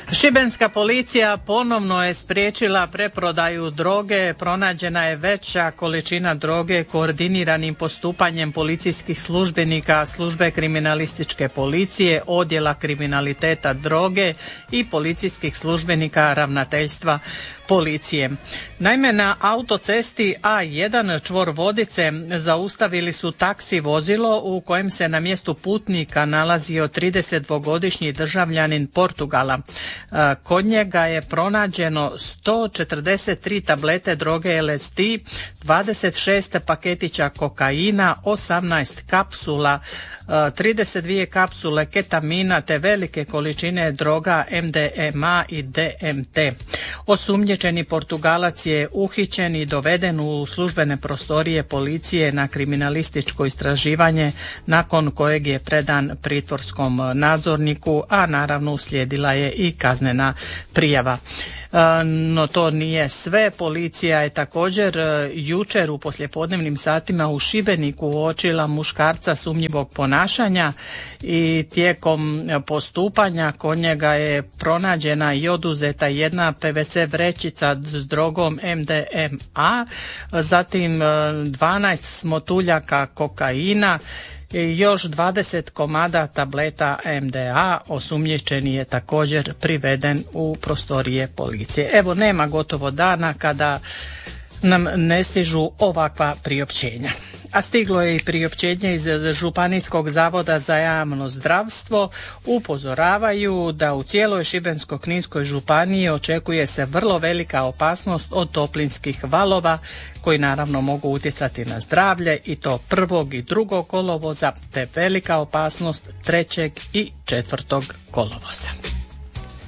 Šibenska policija ponovno je spriječila preprodaju droge, pronađena je veća količina droge koordiniranim postupanjem policijskih službenika službe kriminalističke policije, odjela kriminaliteta droge i policijskih službenika ravnateljstva policije. Naime, na autocesti A1 čvor Vodice zaustavili su taksi vozilo u kojem se na mjestu putnika nalazio 32-godišnji državljanin Portugala. Kod njega je pronađeno 143 tablete droge LSD, 26 paketića kokaina, 18 kapsula, 32 kapsule ketamina te velike količine droga MDMA i DMT. Osumnjičeni Portugalac je uhićen i doveden u službene prostorije policije na kriminalističko istraživanje, nakon kojeg je predan pritvorskom nadzorniku, a naravno uslijedila je i kaznena prijava. No to nije sve. Policija je također jučer u poslijepodnevnim satima u Šibeniku uočila muškarca sumnjivog ponašanja i tijekom postupanja kod njega je pronađena i oduzeta jedna PVC vrećica s drogom MDMA, zatim 12 smotuljaka kokaina i još 20 komada tableta MDA. Osumnjičeni je također priveden u prostorije policije. Evo, nema gotovo dana kada nam ne stižu ovakva priopćenja. A stiglo je i priopćenje iz Županijskog zavoda za javno zdravstvo. Upozoravaju da u cijeloj Šibensko-kninskoj županiji očekuje se vrlo velika opasnost od toplinskih valova koji naravno mogu utjecati na zdravlje, i to 1. i 2. kolovoza, te velika opasnost 3. i 4. kolovoza.